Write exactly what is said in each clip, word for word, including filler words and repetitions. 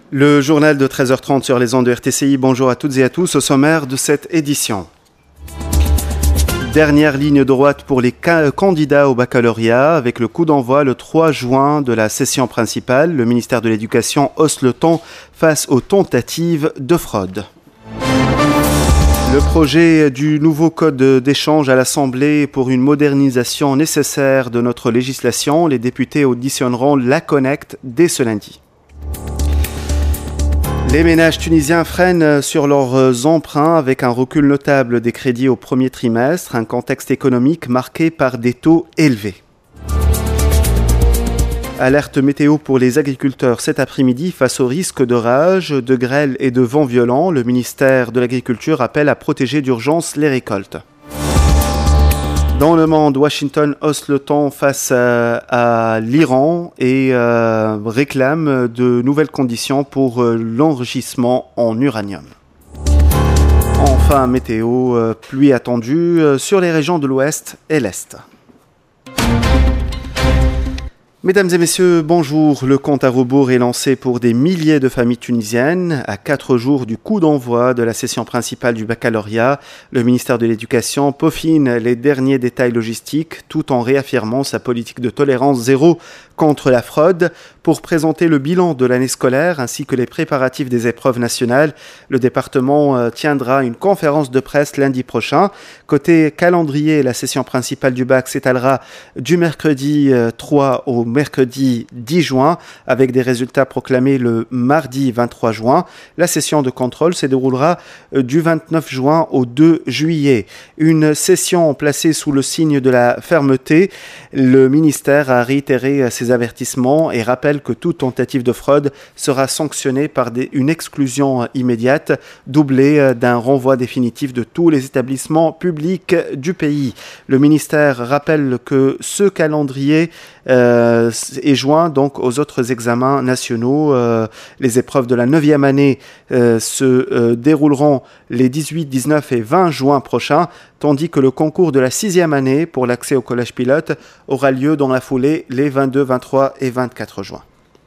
Le journal de treize heures trente sur les ondes de R T C I. Bonjour à toutes et à tous. Au sommaire de cette édition. Dernière ligne droite pour les ca- candidats au baccalauréat avec le coup d'envoi le trois juin de la session principale. Le ministère de l'Éducation hausse le ton face aux tentatives de fraude. Le projet du nouveau code d'échange à l'Assemblée pour une modernisation nécessaire de notre législation. Les députés auditionneront la Connect dès ce lundi. Les ménages tunisiens freinent sur leurs emprunts avec un recul notable des crédits au premier trimestre, un contexte économique marqué par des taux élevés. Alerte météo pour les agriculteurs cet après-midi face au risque d'orage, de grêle et de vents violents. Le ministère de l'Agriculture appelle à protéger d'urgence les récoltes. Dans le monde, Washington hausse le ton face à, à l'Iran et euh, réclame de nouvelles conditions pour euh, l'enrichissement en uranium. Enfin, météo, euh, pluie attendue euh, sur les régions de l'Ouest et l'Est. Mesdames et messieurs, bonjour. Le compte à rebours est lancé pour des milliers de familles tunisiennes. À quatre jours du coup d'envoi de la session principale du baccalauréat, le ministère de l'Éducation peaufine les derniers détails logistiques tout en réaffirmant sa politique de tolérance zéro contre la fraude. Pour présenter le bilan de l'année scolaire ainsi que les préparatifs des épreuves nationales, le département tiendra une conférence de presse lundi prochain. Côté calendrier, la session principale du bac s'étalera du mercredi trois au mercredi dix juin, avec des résultats proclamés le mardi vingt-trois juin. La session de contrôle se déroulera du vingt-neuf juin au deux juillet. Une session placée sous le signe de la fermeté. Le ministère a réitéré ses avertissements et rappelle que toute tentative de fraude sera sanctionnée par des, une exclusion immédiate, doublée d'un renvoi définitif de tous les établissements publics du pays. Le ministère rappelle que ce calendrier euh, est joint donc aux autres examens nationaux. Euh, les épreuves de la neuvième année euh, se euh, dérouleront les dix-huit, dix-neuf et vingt juin prochains, tandis que le concours de la sixième année pour l'accès au collège pilote aura lieu dans la foulée les vingt-deux, vingt-trois et vingt-quatre juin.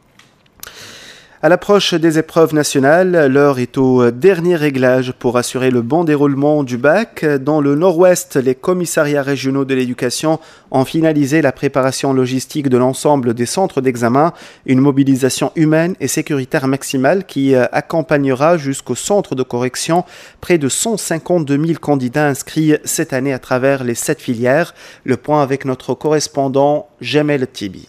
À l'approche des épreuves nationales, l'heure est au dernier réglage pour assurer le bon déroulement du bac. Dans le nord-ouest, les commissariats régionaux de l'éducation ont finalisé la préparation logistique de l'ensemble des centres d'examen, une mobilisation humaine et sécuritaire maximale qui accompagnera jusqu'au centre de correction près de cent cinquante-deux mille candidats inscrits cette année à travers les sept filières. Le point avec notre correspondant Jamel Tibi.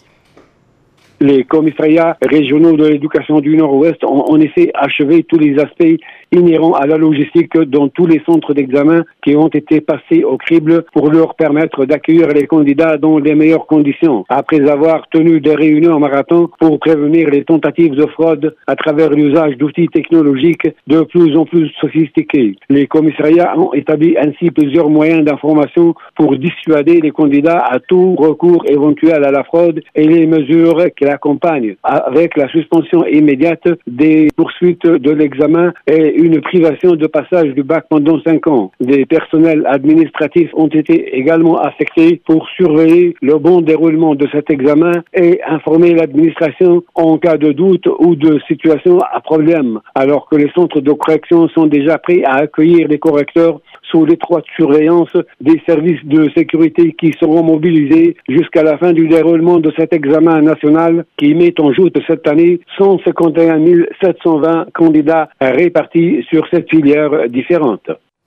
Les commissariats régionaux de l'éducation du Nord-Ouest ont en effet achevé tous les aspects inhérents à la logistique dans tous les centres d'examen qui ont été passés au crible pour leur permettre d'accueillir les candidats dans les meilleures conditions. Après avoir tenu des réunions en marathon pour prévenir les tentatives de fraude à travers l'usage d'outils technologiques de plus en plus sophistiqués, les commissariats ont établi ainsi plusieurs moyens d'information pour dissuader les candidats à tout recours éventuel à la fraude et les mesures qui l'accompagnent, avec la suspension immédiate des poursuites de l'examen et une privation de passage du bac pendant cinq ans. Des personnels administratifs ont été également affectés pour surveiller le bon déroulement de cet examen et informer l'administration en cas de doute ou de situation à problème, alors que les centres de correction sont déjà prêts à accueillir les correcteurs sous l'étroite surveillance des services de sécurité qui seront mobilisés jusqu'à la fin du déroulement de cet examen national qui met en joute cette année cent cinquante et un mille sept cent vingt candidats répartis sur sept filières différentes.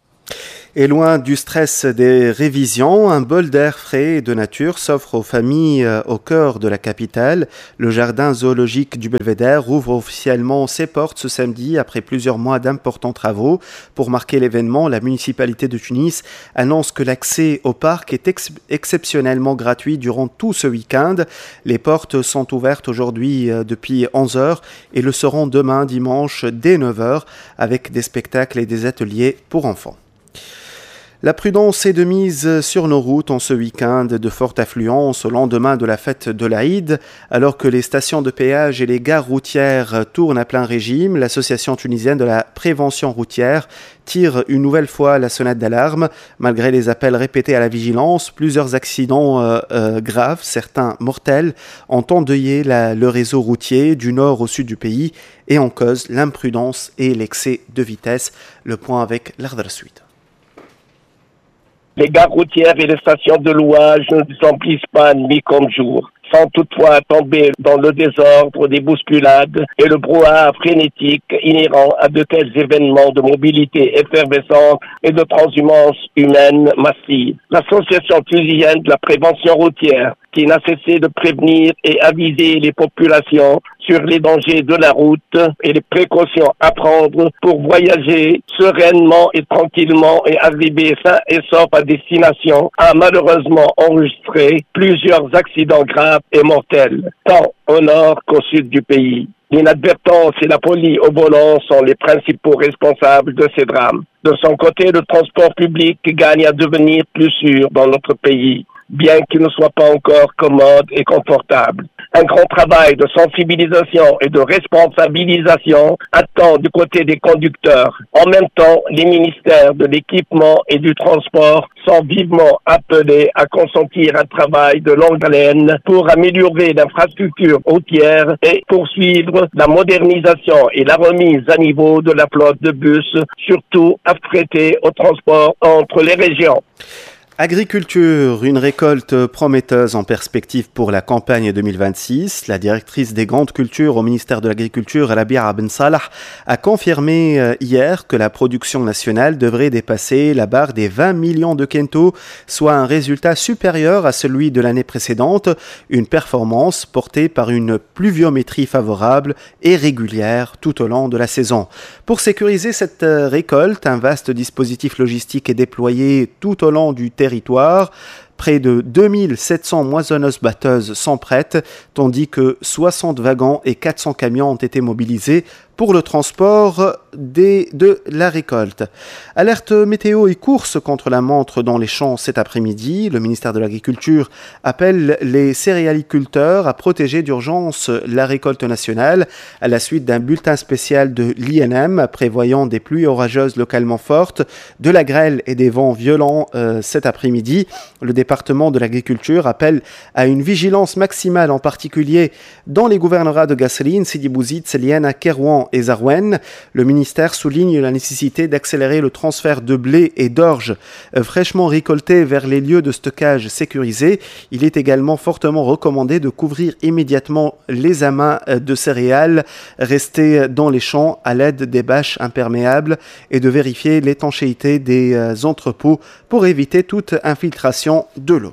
Et loin du stress des révisions, un bol d'air frais et de nature s'offre aux familles au cœur de la capitale. Le jardin zoologique du Belvédère rouvre officiellement ses portes ce samedi après plusieurs mois d'importants travaux. Pour marquer l'événement, la municipalité de Tunis annonce que l'accès au parc est ex- exceptionnellement gratuit durant tout ce week-end. Les portes sont ouvertes aujourd'hui depuis onze heures et le seront demain dimanche dès neuf heures avec des spectacles et des ateliers pour enfants. La prudence est de mise sur nos routes en ce week-end de forte affluence au lendemain de la fête de l'Aïd. Alors que les stations de péage et les gares routières tournent à plein régime, l'association tunisienne de la prévention routière tire une nouvelle fois la sonnette d'alarme. Malgré les appels répétés à la vigilance, plusieurs accidents euh, euh, graves, certains mortels, ont endeuillé la, le réseau routier du nord au sud du pays et en cause l'imprudence et l'excès de vitesse. Le point avec l'Ardar Suite. Les gares routières et les stations de louage ne s'emplissent pas nuit comme jour, sans toutefois tomber dans le désordre des bousculades et le brouhaha frénétique inhérent à de tels événements de mobilité effervescente et de transhumance humaine massive. L'association tunisienne de la prévention routière, qui n'a cessé de prévenir et aviser les populations sur les dangers de la route et les précautions à prendre pour voyager sereinement et tranquillement et arriver sain et sauf à destination, a malheureusement enregistré plusieurs accidents graves et mortels, tant au nord qu'au sud du pays. L'inadvertance et la folie au volant sont les principaux responsables de ces drames. De son côté, le transport public gagne à devenir plus sûr dans notre pays, bien qu'il ne soit pas encore commode et confortable. Un grand travail de sensibilisation et de responsabilisation attend du côté des conducteurs. En même temps, les ministères de l'équipement et du transport sont vivement appelés à consentir un travail de longue haleine pour améliorer l'infrastructure routière et poursuivre la modernisation et la remise à niveau de la flotte de bus, surtout affrétés au transport entre les régions. Agriculture, une récolte prometteuse en perspective pour la campagne deux mille vingt-six. La directrice des grandes cultures au ministère de l'Agriculture, Rabia Ben Salah, a confirmé hier que la production nationale devrait dépasser la barre des vingt millions de quintaux, soit un résultat supérieur à celui de l'année précédente, une performance portée par une pluviométrie favorable et régulière tout au long de la saison. Pour sécuriser cette récolte, un vaste dispositif logistique est déployé tout au long du territoire. territoire. Près de deux mille sept cents moissonneuses-batteuses sont prêtes, tandis que soixante wagons et quatre cents camions ont été mobilisés pour le transport des, de la récolte. Alerte météo et course contre la menthe dans les champs cet après-midi. Le ministère de l'Agriculture appelle les céréaliculteurs à protéger d'urgence la récolte nationale à la suite d'un bulletin spécial de l'I N M prévoyant des pluies orageuses localement fortes, de la grêle et des vents violents euh, cet après-midi. Le département de l'Agriculture appelle à une vigilance maximale, en particulier dans les gouvernorats de Gasserine, Sidi Bouzid, Seliana, Kerouan et Zarouen. Le ministère souligne la nécessité d'accélérer le transfert de blé et d'orge fraîchement récoltés vers les lieux de stockage sécurisés. Il est également fortement recommandé de couvrir immédiatement les amas de céréales restés dans les champs à l'aide des bâches imperméables et de vérifier l'étanchéité des entrepôts pour éviter toute infiltration de l'eau.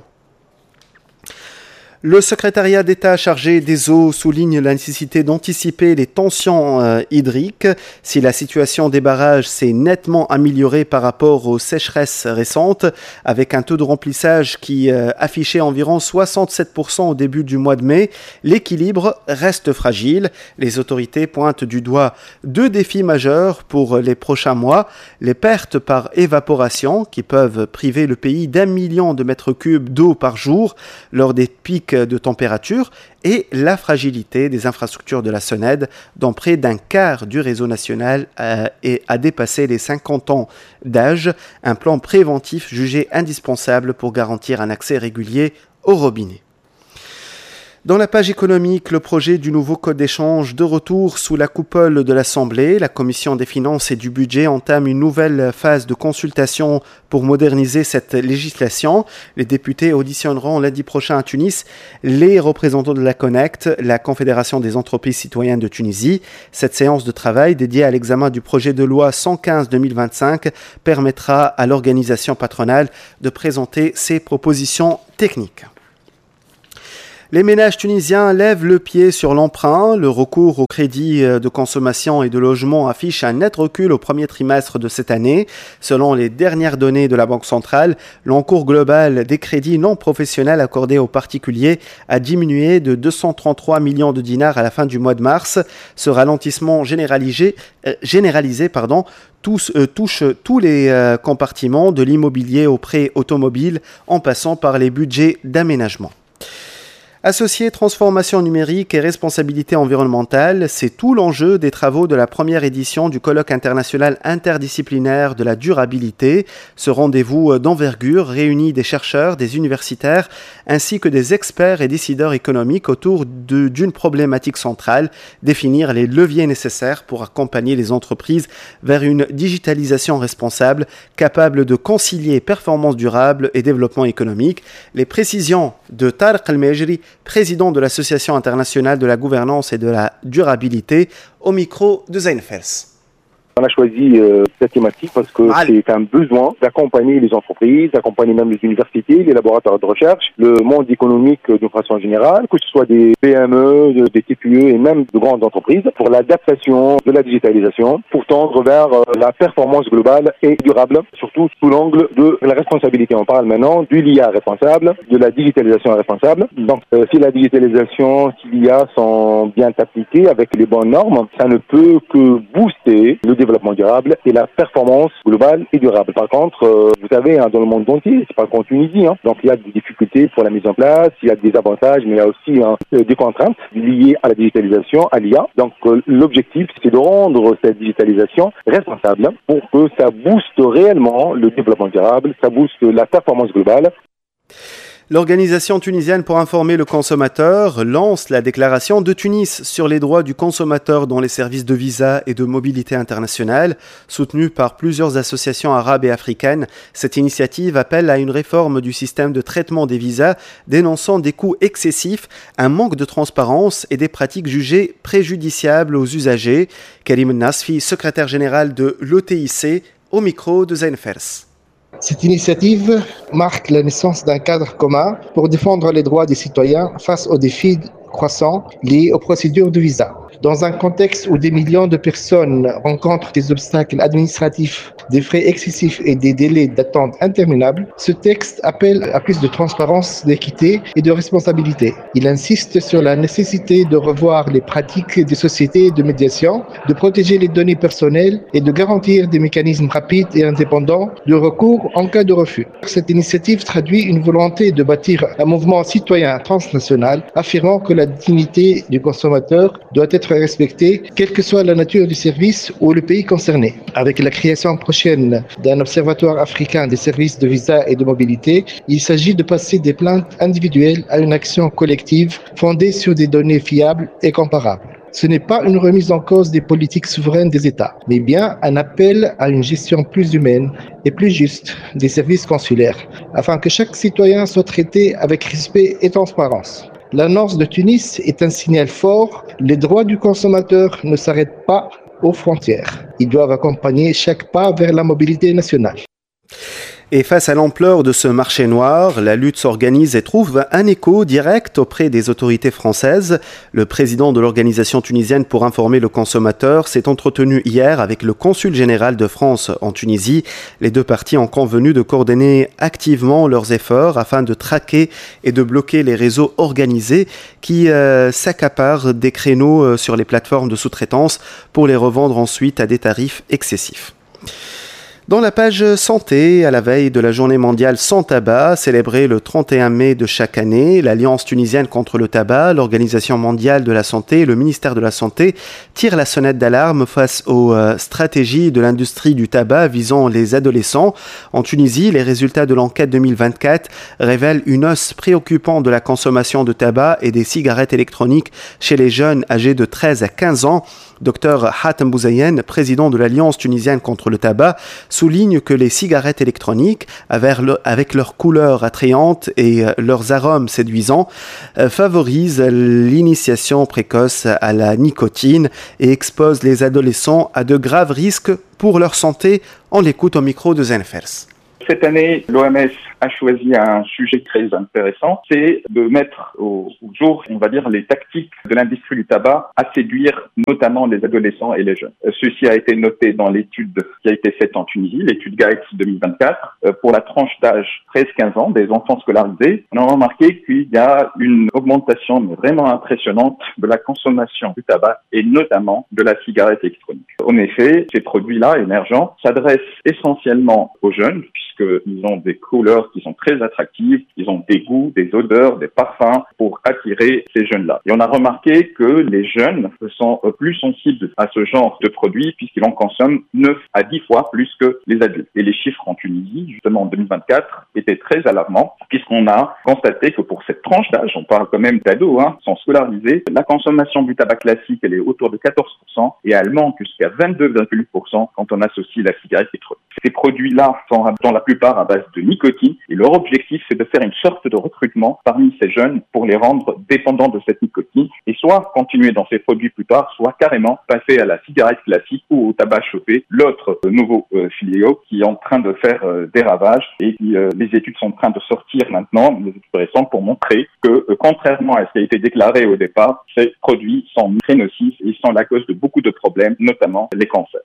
Le secrétariat d'État chargé des eaux souligne la nécessité d'anticiper les tensions euh, hydriques. Si la situation des barrages s'est nettement améliorée par rapport aux sécheresses récentes, avec un taux de remplissage qui euh, affichait environ soixante-sept pour cent au début du mois de mai, l'équilibre reste fragile. Les autorités pointent du doigt deux défis majeurs pour les prochains mois. Les pertes par évaporation qui peuvent priver le pays d'un million de mètres cubes d'eau par jour lors des pics de température et la fragilité des infrastructures de la Sened, dont près d'un quart du réseau national a, a dépassé les cinquante ans d'âge, un plan préventif jugé indispensable pour garantir un accès régulier au robinet. Dans la page économique, le projet du nouveau code d'échange de retour sous la coupole de l'Assemblée. La Commission des finances et du budget entame une nouvelle phase de consultation pour moderniser cette législation. Les députés auditionneront lundi prochain à Tunis les représentants de la Connect, la Confédération des entreprises citoyennes de Tunisie. Cette séance de travail dédiée à l'examen du projet de loi cent quinze deux mille vingt-cinq permettra à l'organisation patronale de présenter ses propositions techniques. Les ménages tunisiens lèvent le pied sur l'emprunt. Le recours au crédit de consommation et de logement affiche un net recul au premier trimestre de cette année. Selon les dernières données de la Banque centrale, l'encours global des crédits non professionnels accordés aux particuliers a diminué de deux cent trente-trois millions de dinars à la fin du mois de mars. Ce ralentissement généralisé, euh, généralisé pardon, tous, euh, touche tous les euh, compartiments de l'immobilier au prêt automobile en passant par les budgets d'aménagement. Associer transformation numérique et responsabilité environnementale, c'est tout l'enjeu des travaux de la première édition du colloque international interdisciplinaire de la durabilité. Ce rendez-vous d'envergure réunit des chercheurs, des universitaires, ainsi que des experts et décideurs économiques autour de, d'une problématique centrale, définir les leviers nécessaires pour accompagner les entreprises vers une digitalisation responsable, capable de concilier performance durable et développement économique. Les précisions de Tarek Al-Mejri, président de l'Association internationale de la gouvernance et de la durabilité, au micro de Zain Fels. On a choisi euh, cette thématique parce que Allez. c'est un besoin d'accompagner les entreprises, d'accompagner même les universités, les laboratoires de recherche, le monde économique de façon générale, que ce soit des P M E, des T P E et même de grandes entreprises, pour l'adaptation de la digitalisation, pour tendre vers euh, la performance globale et durable, surtout sous l'angle de la responsabilité. On parle maintenant du L I A responsable, de la digitalisation responsable. Donc, euh, si la digitalisation, si l'I A sont bien appliquées avec les bonnes normes, ça ne peut que booster le développement durable et la performance globale et durable. Par contre, euh, vous savez, hein, dans le monde entier, c'est pas qu'en Tunisie, hein, donc il y a des difficultés pour la mise en place, il y a des avantages, mais il y a aussi hein, des contraintes liées à la digitalisation, à l'I A. Donc euh, l'objectif, c'est de rendre cette digitalisation responsable pour que ça booste réellement le développement durable, ça booste la performance globale. L'Organisation tunisienne pour informer le consommateur lance la déclaration de Tunis sur les droits du consommateur dans les services de visa et de mobilité internationale. Soutenue par plusieurs associations arabes et africaines, cette initiative appelle à une réforme du système de traitement des visas, dénonçant des coûts excessifs, un manque de transparence et des pratiques jugées préjudiciables aux usagers. Karim Nasfi, secrétaire général de l'O T I C, au micro de Zain Fels. Cette initiative marque la naissance d'un cadre commun pour défendre les droits des citoyens face aux défis croissants liés aux procédures de visa. Dans un contexte où des millions de personnes rencontrent des obstacles administratifs, des frais excessifs et des délais d'attente interminables, ce texte appelle à plus de transparence, d'équité et de responsabilité. Il insiste sur la nécessité de revoir les pratiques des sociétés de médiation, de protéger les données personnelles et de garantir des mécanismes rapides et indépendants de recours en cas de refus. Cette initiative traduit une volonté de bâtir un mouvement citoyen transnational affirmant que la dignité du consommateur doit être respectée, quelle que soit la nature du service ou le pays concerné. Avec la création prochaine d'un observatoire africain des services de visa et de mobilité, il s'agit de passer des plaintes individuelles à une action collective fondée sur des données fiables et comparables. Ce n'est pas une remise en cause des politiques souveraines des États, mais bien un appel à une gestion plus humaine et plus juste des services consulaires, afin que chaque citoyen soit traité avec respect et transparence. L'annonce de Tunis est un signal fort. Les droits du consommateur ne s'arrêtent pas aux frontières. Ils doivent accompagner chaque pas vers la mobilité nationale. Et face à l'ampleur de ce marché noir, la lutte s'organise et trouve un écho direct auprès des autorités françaises. Le président de l'Organisation tunisienne pour informer le consommateur s'est entretenu hier avec le consul général de France en Tunisie. Les deux parties ont convenu de coordonner activement leurs efforts afin de traquer et de bloquer les réseaux organisés qui euh, s'accaparent des créneaux sur les plateformes de sous-traitance pour les revendre ensuite à des tarifs excessifs. Dans la page santé, à la veille de la journée mondiale sans tabac, célébrée le trente et un mai de chaque année, l'Alliance tunisienne contre le tabac, l'Organisation mondiale de la santé et le ministère de la Santé tirent la sonnette d'alarme face aux euh, stratégies de l'industrie du tabac visant les adolescents. En Tunisie, les résultats de l'enquête deux mille vingt-quatre révèlent une hausse préoccupante de la consommation de tabac et des cigarettes électroniques chez les jeunes âgés de treize à quinze ans. Docteur Hatem Bouzayen, président de l'Alliance tunisienne contre le tabac, souligne que les cigarettes électroniques, avec leurs couleurs attrayantes et leurs arômes séduisants, favorisent l'initiation précoce à la nicotine et exposent les adolescents à de graves risques pour leur santé. On l'écoute au micro de Zain Fels. Cette année, l'O M S a choisi un sujet très intéressant, c'est de mettre au jour, on va dire, les tactiques de l'industrie du tabac à séduire notamment les adolescents et les jeunes. Ceci a été noté dans l'étude qui a été faite en Tunisie, l'étude Gates deux mille vingt-quatre. Pour la tranche d'âge treize quinze ans, des enfants scolarisés, on a remarqué qu'il y a une augmentation vraiment impressionnante de la consommation du tabac et notamment de la cigarette électronique. En effet, ces produits-là émergents s'adressent essentiellement aux jeunes puisqu'ils ont des couleurs qui sont très attractives, ils ont des goûts, des odeurs, des parfums pour attirer ces jeunes-là. Et on a remarqué que les jeunes sont plus sensibles à ce genre de produits puisqu'ils en consomment neuf à dix fois plus que les adultes. Et les chiffres en Tunisie, justement en deux mille vingt-quatre, étaient très alarmants puisqu'on a constaté que pour cette tranche d'âge, on parle quand même d'ados, hein, sont scolarisés, la consommation du tabac classique, elle est autour de quatorze pour cent et elle monte jusqu'à vingt-deux virgule huit pour cent quand on associe la cigarette électronique. Ces produits-là sont dans la plupart à base de nicotine et leur objectif, c'est de faire une sorte de recrutement parmi ces jeunes pour les rendre dépendants de cette nicotine et soit continuer dans ces produits plus tard, soit carrément passer à la cigarette classique ou au tabac chauffé, l'autre euh, nouveau euh, fléau qui est en train de faire euh, des ravages et qui, euh, les études sont en train de sortir maintenant, les études récentes, pour montrer que euh, contrairement à ce qui a été déclaré au départ, ces produits sont très nocifs et sont la cause de beaucoup de problèmes, notamment les cancers.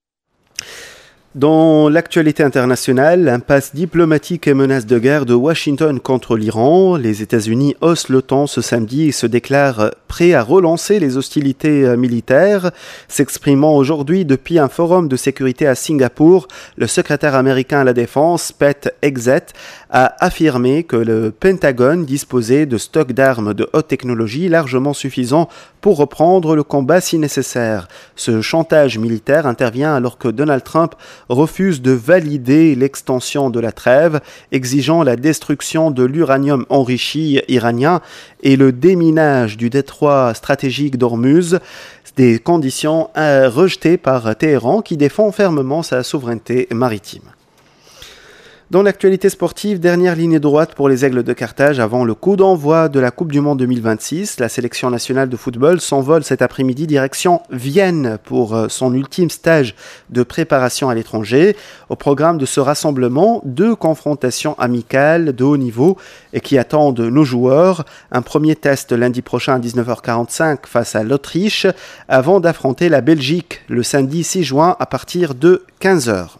Dans l'actualité internationale, impasse diplomatique et menace de guerre de Washington contre l'Iran. Les États-Unis haussent le ton ce samedi et se déclarent prêts à relancer les hostilités militaires. S'exprimant aujourd'hui depuis un forum de sécurité à Singapour, le secrétaire américain à la Défense, Pete Hegseth, a affirmé que le Pentagone disposait de stocks d'armes de haute technologie largement suffisants pour reprendre le combat si nécessaire. Ce chantage militaire intervient alors que Donald Trump refuse de valider l'extension de la trêve, exigeant la destruction de l'uranium enrichi iranien et le déminage du détroit stratégique d'Ormuz, des conditions rejetées par Téhéran qui défend fermement sa souveraineté maritime. Dans l'actualité sportive, dernière ligne droite pour les Aigles de Carthage avant le coup d'envoi de la Coupe du Monde deux mille vingt-six. La sélection nationale de football s'envole cet après-midi direction Vienne pour son ultime stage de préparation à l'étranger. Au programme de ce rassemblement, deux confrontations amicales de haut niveau et qui attendent nos joueurs. Un premier test lundi prochain à dix-neuf heures quarante-cinq face à l'Autriche avant d'affronter la Belgique le samedi six juin à partir de quinze heures.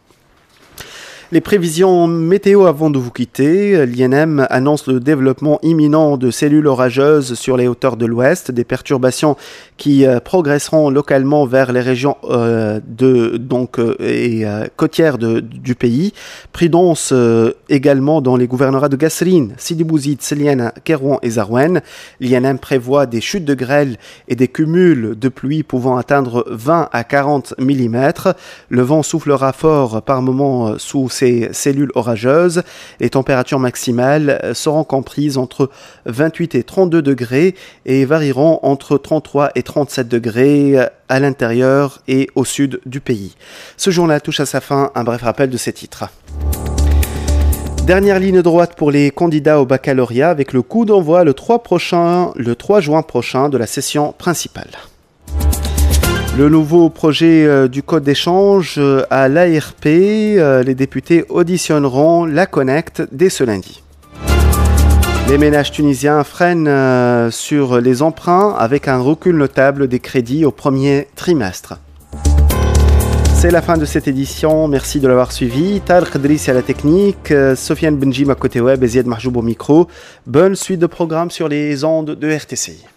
Les prévisions météo avant de vous quitter, l'I N M annonce le développement imminent de cellules orageuses sur les hauteurs de l'ouest, des perturbations qui euh, progresseront localement vers les régions euh, de, donc, euh, et, euh, côtières de, du pays. Prudence euh, également dans les gouvernorats de Gasserine, Sidi Bouzid, Seliana, Kérouan et Zarouane. L'I N M prévoit des chutes de grêle et des cumuls de pluie pouvant atteindre vingt à quarante millimètres. Le vent soufflera fort par moments sous ces cellules orageuses. Les températures maximales seront comprises entre vingt-huit et trente-deux degrés et varieront entre trente-trois et trente-sept degrés à l'intérieur et au sud du pays. Ce journal touche à sa fin. Un bref rappel de ces titres. Dernière ligne droite pour les candidats au baccalauréat avec le coup d'envoi le trois prochain, le trois juin prochain de la session principale. Le nouveau projet euh, du code d'échange euh, à l'A R P, euh, les députés auditionneront la Connect dès ce lundi. Les ménages tunisiens freinent euh, sur les emprunts avec un recul notable des crédits au premier trimestre. C'est la fin de cette édition, merci de l'avoir suivi. Tarek Driss à la technique, euh, Sofiane Benjim à côté web et Ziad Mahjoub au micro. Bonne suite de programmes sur les ondes de R T C I.